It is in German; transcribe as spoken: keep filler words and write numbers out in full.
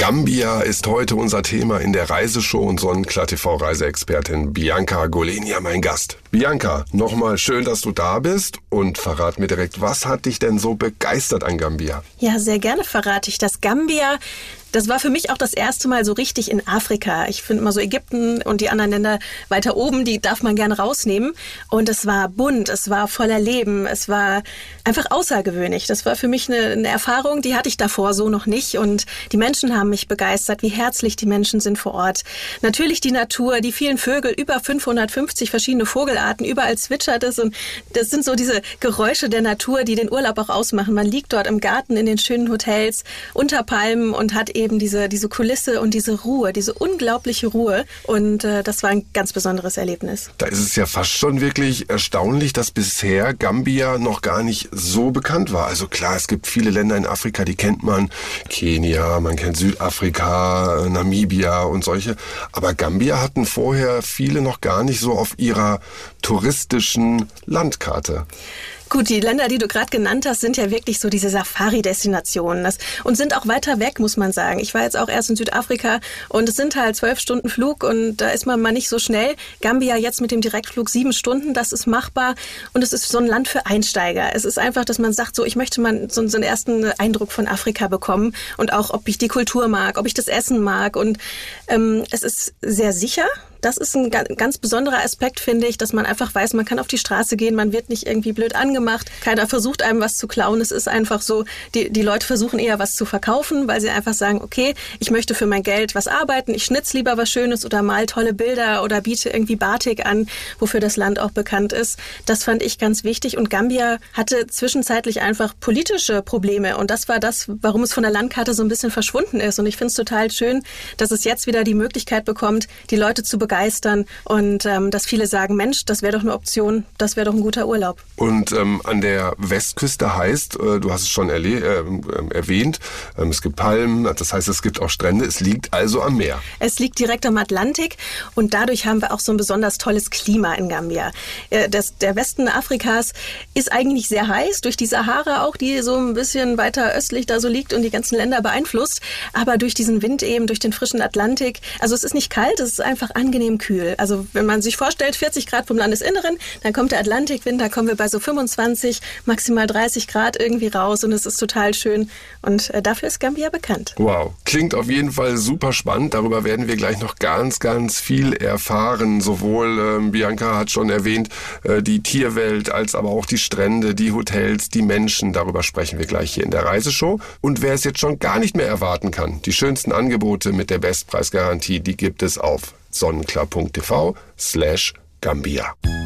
Gambia ist heute unser Thema in der Reiseshow und Sonnenklar T V-Reiseexpertin Bianca Golenia mein Gast. Bianca, nochmal schön, dass du da bist und verrat mir direkt, was hat dich denn so begeistert an Gambia? Ja, sehr gerne verrate ich das. Gambia, das war für mich auch das erste Mal so richtig in Afrika. Ich finde immer so Ägypten und die anderen Länder weiter oben, die darf man gerne rausnehmen. Und es war bunt, es war voller Leben, es war einfach außergewöhnlich. Das war für mich eine, eine Erfahrung, die hatte ich davor so noch nicht. Und die Menschen haben mich begeistert, wie herzlich die Menschen sind vor Ort. Natürlich die Natur, die vielen Vögel, über fünfhundertfünfzig verschiedene Vogelarten, überall zwitschert es. Und das sind so diese Geräusche der Natur, die den Urlaub auch ausmachen. Man liegt dort im Garten in den schönen Hotels unter Palmen und hat eben diese, diese Kulisse und diese Ruhe, diese unglaubliche Ruhe. Und äh, das war ein ganz besonderes Erlebnis. Da ist es ja fast schon wirklich erstaunlich, dass bisher Gambia noch gar nicht so bekannt war. Also klar, es gibt viele Länder in Afrika, die kennt man. Kenia, man kennt Südafrika, Namibia und solche. Aber Gambia hatten vorher viele noch gar nicht so auf ihrer touristischen Landkarte. Gut, die Länder, die du gerade genannt hast, sind ja wirklich so diese Safari-Destinationen das, und sind auch weiter weg, muss man sagen. Ich war jetzt auch erst in Südafrika und es sind halt zwölf Stunden Flug und da ist man mal nicht so schnell. Gambia jetzt mit dem Direktflug sieben Stunden, das ist machbar und es ist so ein Land für Einsteiger. Es ist einfach, dass man sagt, so ich möchte mal so, so einen ersten Eindruck von Afrika bekommen und auch, ob ich die Kultur mag, ob ich das Essen mag und ähm, es ist sehr sicher. Das ist ein ganz besonderer Aspekt, finde ich, dass man einfach weiß, man kann auf die Straße gehen, man wird nicht irgendwie blöd angemacht, keiner versucht einem was zu klauen. Es ist einfach so, die, die Leute versuchen eher was zu verkaufen, weil sie einfach sagen, okay, ich möchte für mein Geld was arbeiten, ich schnitz lieber was Schönes oder mal tolle Bilder oder biete irgendwie Batik an, wofür das Land auch bekannt ist. Das fand ich ganz wichtig und Gambia hatte zwischenzeitlich einfach politische Probleme und das war das, warum es von der Landkarte so ein bisschen verschwunden ist und ich finde es total schön, dass es jetzt wieder die Möglichkeit bekommt, die Leute zu begeistern. begeistern und ähm, dass viele sagen, Mensch, das wäre doch eine Option, das wäre doch ein guter Urlaub. Und ähm, an der Westküste heißt, äh, du hast es schon erle- äh, erwähnt, ähm, es gibt Palmen, das heißt, es gibt auch Strände, es liegt also am Meer. Es liegt direkt am Atlantik und dadurch haben wir auch so ein besonders tolles Klima in Gambia. Äh, das, der Westen Afrikas ist eigentlich sehr heiß, durch die Sahara auch, die so ein bisschen weiter östlich da so liegt und die ganzen Länder beeinflusst, aber durch diesen Wind eben, durch den frischen Atlantik, also es ist nicht kalt, es ist einfach angenehm kühl. Also wenn man sich vorstellt, vierzig Grad vom Landesinneren, dann kommt der Atlantikwind, da kommen wir bei so fünfundzwanzig, maximal dreißig Grad irgendwie raus und es ist total schön und äh, dafür ist Gambia bekannt. Wow, klingt auf jeden Fall super spannend. Darüber werden wir gleich noch ganz, ganz viel erfahren. Sowohl, äh, Bianca hat schon erwähnt, äh, die Tierwelt, als aber auch die Strände, die Hotels, die Menschen. Darüber sprechen wir gleich hier in der Reiseshow. Und wer es jetzt schon gar nicht mehr erwarten kann, die schönsten Angebote mit der Bestpreisgarantie, die gibt es auf sonnenklar punkt t v slash Gambia.